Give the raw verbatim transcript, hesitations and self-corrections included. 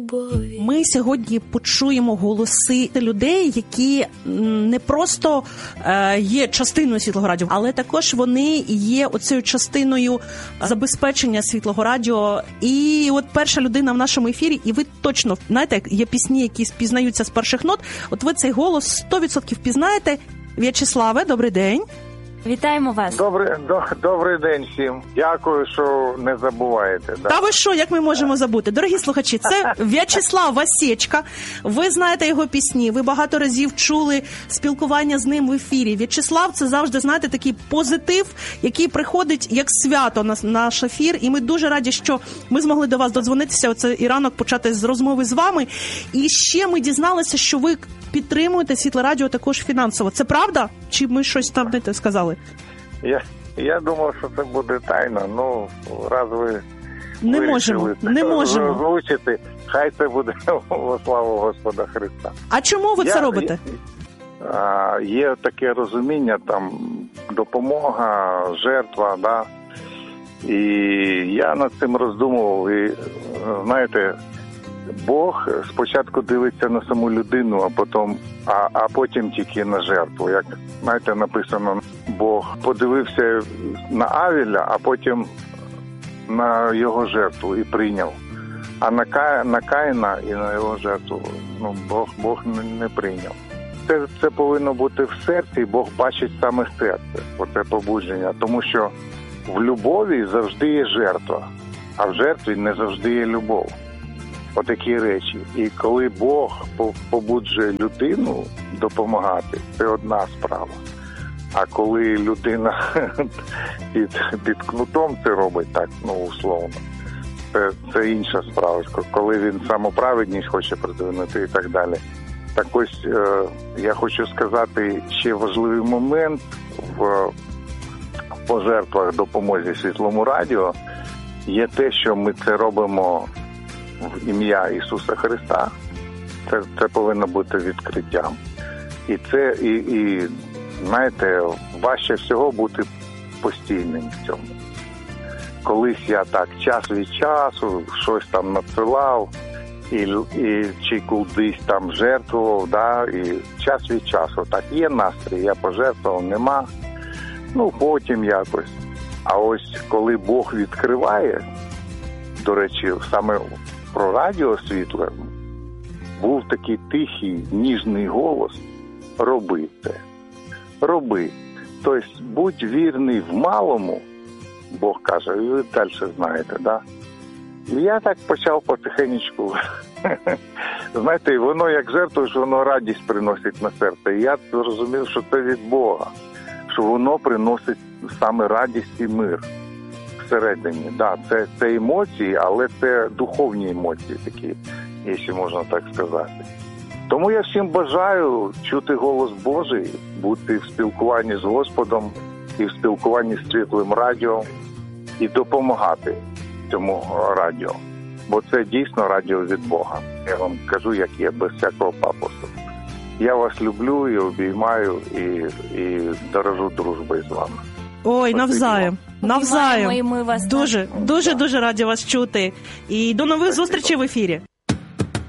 Ми сьогодні почуємо голоси людей, які не просто е, є частиною Світлого Радіо, але також вони є оцею частиною забезпечення Світлого Радіо. І от перша людина в нашому ефірі, і ви точно, знаєте, є пісні, які спізнаються з перших нот, от ви цей голос сто відсотків пізнаєте. В'ячеславе, добрий день. Вітаємо вас. Добрий, до, добрий день всім. Дякую, що не забуваєте. Да. Та ви що, як ми можемо забути? Дорогі слухачі, це В'ячеслав Васєчка. Ви знаєте його пісні, ви багато разів чули спілкування з ним в ефірі. В'ячеслав – це завжди, знаєте, такий позитив, який приходить як свято на наш ефір. І ми дуже раді, що ми змогли до вас додзвонитися, оце і ранок почати з розмови з вами. І ще ми дізналися, що ви підтримуєте Світле Радіо також фінансово. Це правда? Чи ми щось там не те сказали? Я, я думав, що це буде тайна. Ну, раз ви не можемо, не можемо озвучити, хай це буде во славу Господа Христа. А чому ви я, це робите? Я, є таке розуміння, там, допомога, жертва, да. І я над цим роздумував. І, знаєте, Бог спочатку дивиться на саму людину, а потім, а, а потім тільки на жертву. Як, знаєте, написано, Бог подивився на Авеля, а потім на його жертву і прийняв. А на, Ка, на Каїна і на його жертву ну, Бог, Бог не, не прийняв. Це, це повинно бути в серці, і Бог бачить саме серце, оце побудження. Тому що в любові завжди є жертва, а в жертві не завжди є любов. Отакі речі. І коли Бог побуджує людину допомагати, це одна справа. А коли людина під, під кнутом це робить, так, ну, условно, це, це інша справа. Коли він самоправедність хоче придвинути і так далі. Так ось, е, я хочу сказати ще важливий момент в, в пожертвах допомозі Світлому Радіо. Є те, що ми це робимо в ім'я Ісуса Христа. Це, це повинно бути відкриттям. І це, і, і, знаєте, важче всього бути постійним в цьому. Колись я так час від часу щось там надсилав, і, і чи кудись там жертвував, да, і час від часу. Так, є настрій, я пожертвував, нема. Ну, потім якось. А ось коли Бог відкриває, до речі, саме про радіо світле, був такий тихий, ніжний голос: роби це, роби. Тобто, будь вірний в малому, Бог каже, і ви далі знаєте, да? І я так почав потихенечку. Знаєте, воно як жертвуєш, воно радість приносить на серце. І я зрозумів, що це від Бога, що воно приносить саме радість і мир всередині. Да, це, це емоції, але це духовні емоції такі, якщо можна так сказати. Тому я всім бажаю чути голос Божий, бути в спілкуванні з Господом і в спілкуванні з Світлим Радіо і допомагати цьому радіо. Бо це дійсно радіо від Бога. Я вам кажу, як є, без всякого пафосу. Я вас люблю і обіймаю, і, і дорожу дружбою з вами. Ой, навзаєм. Навзаєм. І ми вас дуже, дуже, дуже раді вас чути. І до нових зустрічей в ефірі.